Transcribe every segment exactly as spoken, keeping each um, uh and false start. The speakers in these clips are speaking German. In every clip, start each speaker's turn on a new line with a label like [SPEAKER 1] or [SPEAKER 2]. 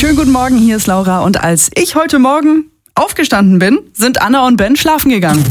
[SPEAKER 1] Schönen guten Morgen, hier ist Laura. Und als ich heute Morgen aufgestanden bin, sind Anna und Ben schlafen gegangen.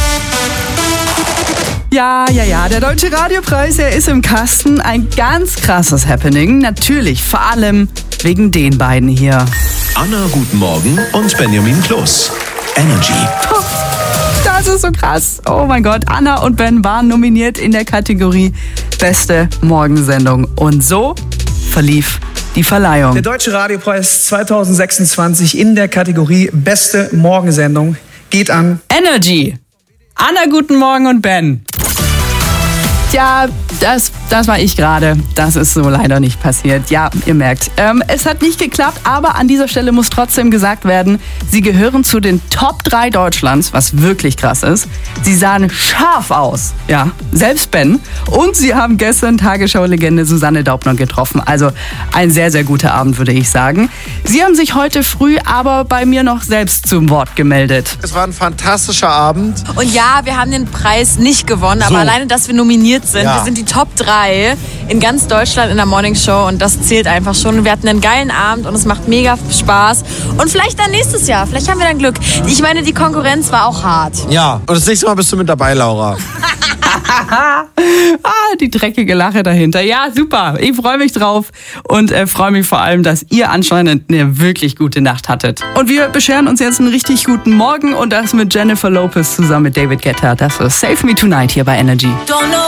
[SPEAKER 1] Ja, ja, ja, der Deutsche Radiopreis, er ist im Kasten. Ein ganz krasses Happening. Natürlich, vor allem wegen den beiden hier.
[SPEAKER 2] Anna, guten Morgen und Benjamin Kloß. Energy.
[SPEAKER 1] Oh, das ist so krass. Oh mein Gott, Anna und Ben waren nominiert in der Kategorie Beste Morgensendung. Und so verlief die Verleihung.
[SPEAKER 3] Der Deutsche Radiopreis zwanzig sechsundzwanzig in der Kategorie Beste Morgensendung geht an
[SPEAKER 1] Energy. Anna, guten Morgen und Ben. Tja, das, das war ich gerade. Das ist so leider nicht passiert. Ja, ihr merkt, ähm, es hat nicht geklappt, aber an dieser Stelle muss trotzdem gesagt werden, sie gehören zu den Top drei Deutschlands, was wirklich krass ist. Sie sahen scharf aus, ja, selbst Ben. Und sie haben gestern Tagesschau-Legende Susanne Daubner getroffen. Also ein sehr, sehr guter Abend, würde ich sagen. Sie haben sich heute früh aber bei mir noch selbst zum Wort gemeldet.
[SPEAKER 4] Es war ein fantastischer Abend.
[SPEAKER 5] Und ja, wir haben den Preis nicht gewonnen, aber
[SPEAKER 4] So.
[SPEAKER 5] alleine, dass wir nominiert sind,
[SPEAKER 4] Ja.
[SPEAKER 5] wir sind die Top drei in ganz Deutschland in der Morning Show und das zählt einfach schon. Wir hatten einen geilen Abend und es macht mega Spaß. Und vielleicht dann nächstes Jahr, vielleicht haben wir dann Glück. Ich meine, die Konkurrenz war auch hart.
[SPEAKER 4] Ja, und das nächste Mal bist du mit dabei, Laura.
[SPEAKER 1] ah, die dreckige Lache dahinter. Ja, super. Ich freue mich drauf und äh, freue mich vor allem, dass ihr anscheinend eine wirklich gute Nacht hattet. Und wir bescheren uns jetzt einen richtig guten Morgen und das mit Jennifer Lopez zusammen mit David Guetta. Das ist Save Me Tonight hier bei Energy.